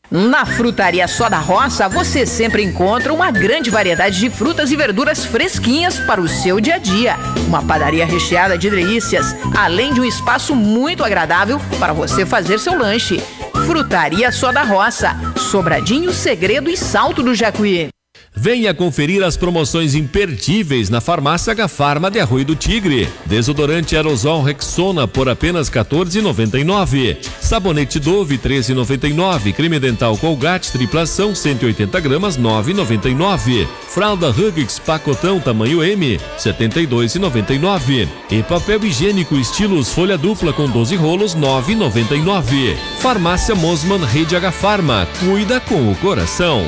Na Frutaria Só da Roça, você sempre encontra uma grande variedade de frutas e verduras fresquinhas para o seu dia a dia. Uma padaria recheada de delícias, além de um espaço muito agradável para você fazer seu lanche. Frutaria Só da Roça, Sobradinho, Segredo e Salto do Jacuí. Venha conferir as promoções imperdíveis na Farmácia Agafarma de Arroio do Tigre. Desodorante aerosol Rexona por apenas R$ 14,99. Sabonete Dove R$ 13,99. Creme dental Colgate triplação 180 gramas R$ 9,99. Fralda Huggins pacotão tamanho M R$ 72,99. E papel higiênico estilos folha dupla com 12 rolos R$ 9,99. Farmácia Mosman Rede Agafarma. Cuida com o coração.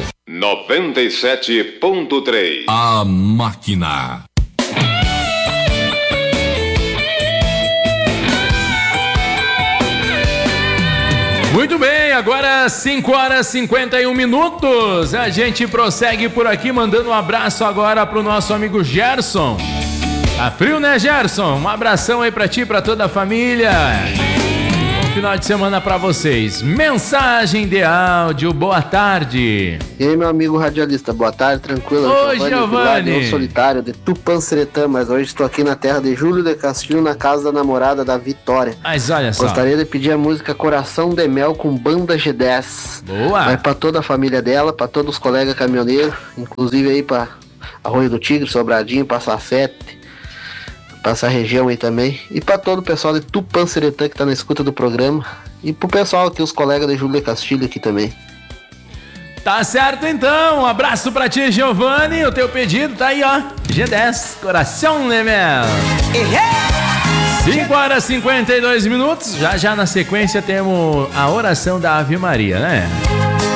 97.3. A Máquina. Muito bem, agora 5h51. A gente prossegue por aqui, mandando um abraço agora pro nosso amigo Gerson. Tá frio, né, Gerson? Um abração aí pra ti e pra toda a família. Final de semana pra vocês. Mensagem de áudio, boa tarde. E aí, meu amigo radialista, boa tarde, tranquilo. Oi, Giovanni. Solitário de Tupanciretã, mas hoje estou aqui na terra de Júlio de Castilho, na casa da namorada da Vitória. Mas olha só. Gostaria de pedir a música Coração de Mel com Banda G10. Boa. Vai pra toda a família dela, pra todos os colegas caminhoneiros, inclusive aí pra Arroio do Tigre, Sobradinho, Passafete, pra essa região aí também, e pra todo o pessoal de Tupanciretã que tá na escuta do programa, e pro pessoal aqui, os colegas de Júlio de Castilho aqui também. Tá certo então, um abraço pra ti, Giovanni, o teu pedido tá aí, ó, G10, Coração de Mel. 5h52, já na sequência temos a oração da Ave Maria, né?